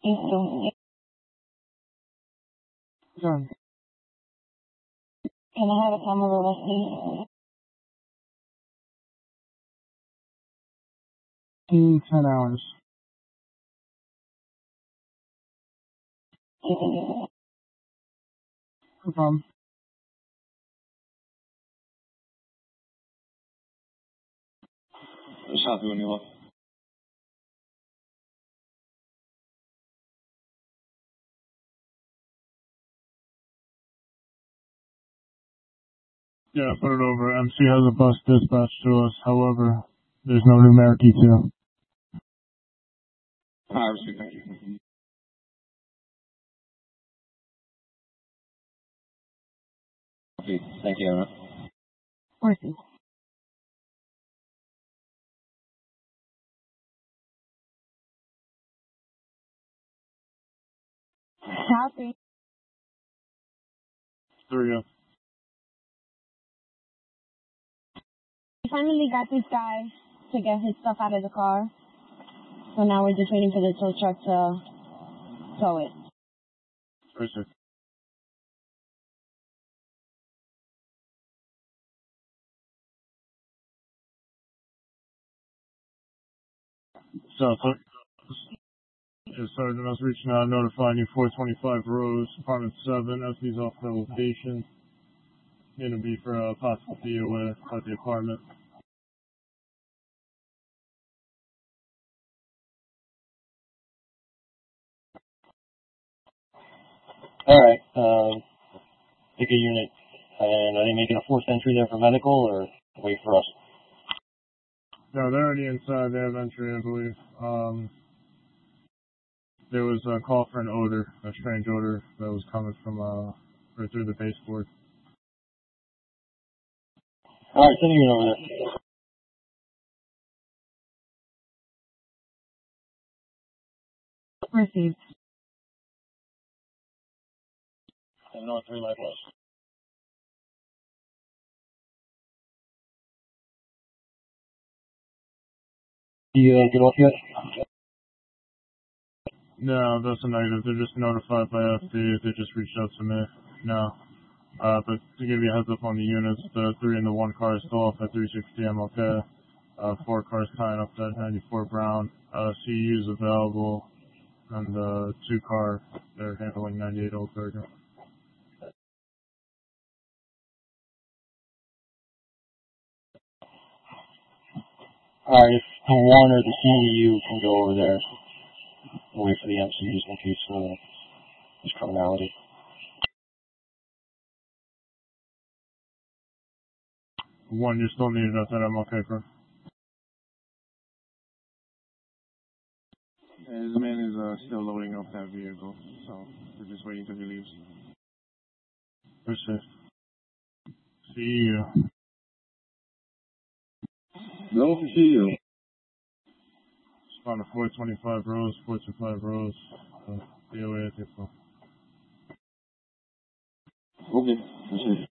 Done. Can I have a time of arrest, please? 10 hours. No problem. South Manila. Yeah, put it over. MC has a bus dispatched to us. However, there's no numeric E2. Thank you. Thank you, Anna. Mercy. Southie. 3 We finally got this guy to get his stuff out of the car. So now we're just waiting for the tow truck to tow it. Mercy. So, yes, Sergeant, I was reaching out, notifying you 425 Rose, Apartment 7, SB's off the location. Going to be for a possible DOA at the apartment. Alright, pick a unit. And are they making a forced entry there for medical, or wait for us? No, they're already inside. They have entry, I believe. There was a call for an odor, a strange odor that was coming from right through the baseboard. Alright, send a unit over there. Received. 703 likewise. You get off yet? No, that's a negative. They're just notified by FD. They just reached out to me. No. But to give you a heads up on the units, the 3 and the 1 car is still off at 360 MLK. 4 cars tying up at 94 Brown. CU is available. And the 2 car, they're handling 98 Old Berger. Alright, if one or the CEU can go over there, we'll wait for the MCs in case there's criminality. 1, you're still needed at that MLK, bro. The man is still loading up that vehicle, so we're just waiting until he leaves. Appreciate it. CEU. No, CEU. Spawn to 425 Rose, 425 Rose. DOA at the phone. Okay, that's it.